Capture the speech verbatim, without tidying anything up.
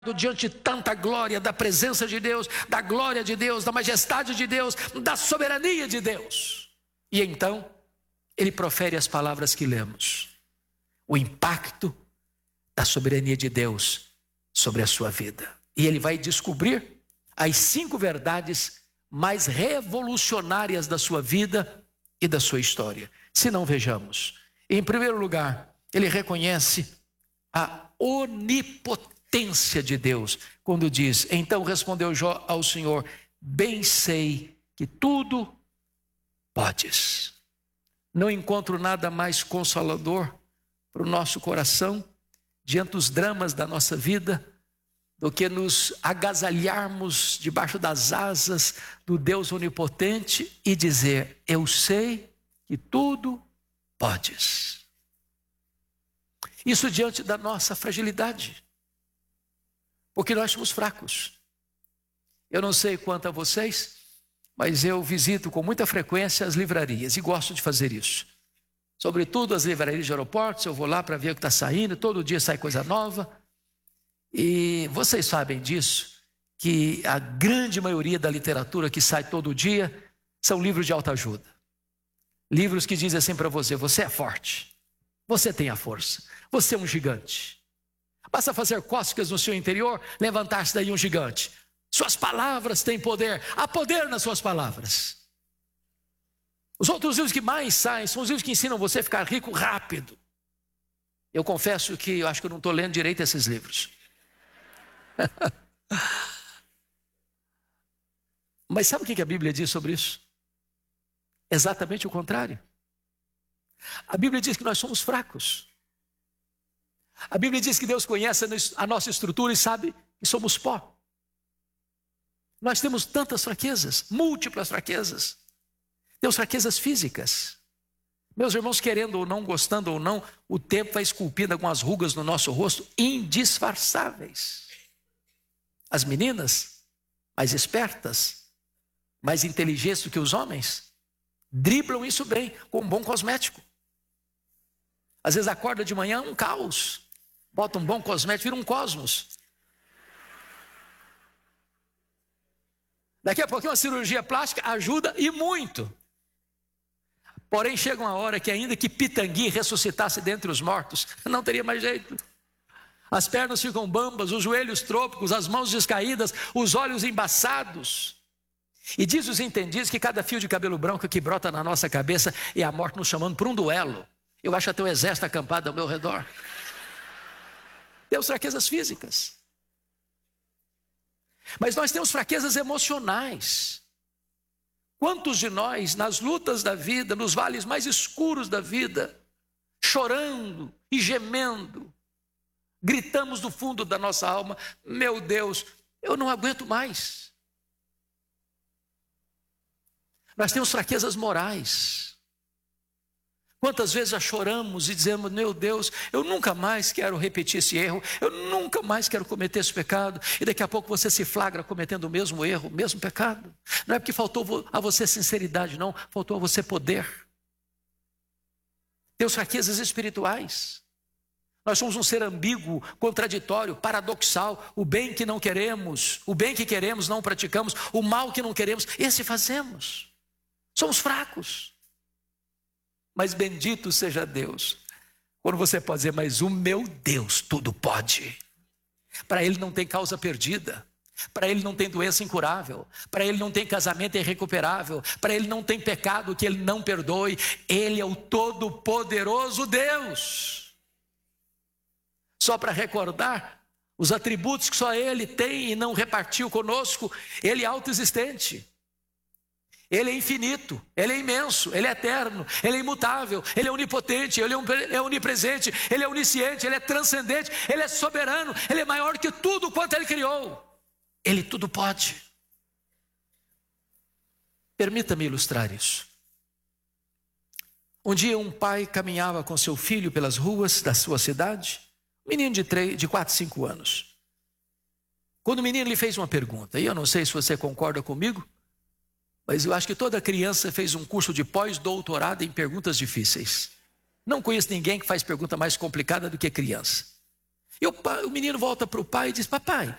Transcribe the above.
diante de tanta glória, da presença de Deus, da glória de Deus, da majestade de Deus, da soberania de Deus. E então, ele profere as palavras que lemos. O impacto da soberania de Deus sobre a sua vida. E ele vai descobrir as cinco verdades mais revolucionárias da sua vida e da sua história. Se não, vejamos. Em primeiro lugar, ele reconhece a onipotência de Deus, quando diz: então respondeu Jó ao Senhor, bem sei que tudo podes. Não encontro nada mais consolador para o nosso coração, diante dos dramas da nossa vida, do que nos agasalharmos debaixo das asas do Deus onipotente e dizer: eu sei que tudo podes. Isso diante da nossa fragilidade, porque nós somos fracos. Eu não sei quanto a vocês, mas eu visito com muita frequência as livrarias e gosto de fazer isso. Sobretudo as livrarias de aeroportos, eu vou lá para ver o que está saindo, todo dia sai coisa nova. E vocês sabem disso, que a grande maioria da literatura que sai todo dia são livros de autoajuda. Livros que dizem assim para você: você é forte, você tem a força, você é um gigante. Basta fazer cócegas no seu interior, levantar-se daí um gigante. Suas palavras têm poder, há poder nas suas palavras. Os outros livros que mais saem são os livros que ensinam você a ficar rico rápido. Eu confesso que eu acho que eu não estou lendo direito esses livros. Mas sabe o que a Bíblia diz sobre isso? Exatamente o contrário. A Bíblia diz que nós somos fracos. A Bíblia diz que Deus conhece a nossa estrutura e sabe que somos pó. Nós temos tantas fraquezas, múltiplas fraquezas. Temos fraquezas físicas. Meus irmãos, querendo ou não, gostando ou não, o tempo vai esculpindo algumas rugas no nosso rosto indisfarçáveis. As meninas, mais espertas, mais inteligentes do que os homens, driblam isso bem, com um bom cosmético. Às vezes acorda de manhã um caos, bota um bom cosmético, vira um cosmos. Daqui a pouquinho uma cirurgia plástica ajuda e muito. Porém chega uma hora que ainda que Pitangui ressuscitasse dentre os mortos, não teria mais jeito. As pernas ficam bambas, os joelhos trôpicos, as mãos descaídas, os olhos embaçados. E diz os entendidos que cada fio de cabelo branco que brota na nossa cabeça é a morte nos chamando para um duelo. Eu acho até o exército acampado ao meu redor. Temos fraquezas físicas. Mas nós temos fraquezas emocionais. Quantos de nós, nas lutas da vida, nos vales mais escuros da vida, chorando e gemendo, gritamos do fundo da nossa alma: meu Deus, eu não aguento mais. Nós temos fraquezas morais. Quantas vezes já choramos e dizemos: meu Deus, eu nunca mais quero repetir esse erro, eu nunca mais quero cometer esse pecado. E daqui a pouco você se flagra cometendo o mesmo erro, o mesmo pecado. Não é porque faltou a você sinceridade, não, faltou a você poder. Temos fraquezas espirituais. Nós somos um ser ambíguo, contraditório, paradoxal. O bem que não queremos, o bem que queremos não praticamos, o mal que não queremos, esse fazemos. Somos fracos. Mas bendito seja Deus, quando você pode dizer: mas o meu Deus tudo pode. Para Ele não tem causa perdida, para Ele não tem doença incurável, para Ele não tem casamento irrecuperável, para Ele não tem pecado que Ele não perdoe. Ele é o todo-poderoso Deus. Só para recordar os atributos que só Ele tem e não repartiu conosco: Ele é autoexistente. Ele é infinito, Ele é imenso, Ele é eterno, Ele é imutável, Ele é onipotente, Ele é onipresente, Ele é onisciente, Ele é transcendente, Ele é soberano, Ele é maior que tudo quanto Ele criou. Ele tudo pode. Permita-me ilustrar isso. Um dia um pai caminhava com seu filho pelas ruas da sua cidade, um menino de, três, de quatro, cinco anos. Quando o menino lhe fez uma pergunta, e eu não sei se você concorda comigo, mas eu acho que toda criança fez um curso de pós-doutorado em perguntas difíceis. Não conheço ninguém que faz pergunta mais complicada do que criança. E o, pai, o menino volta para o pai e diz: papai,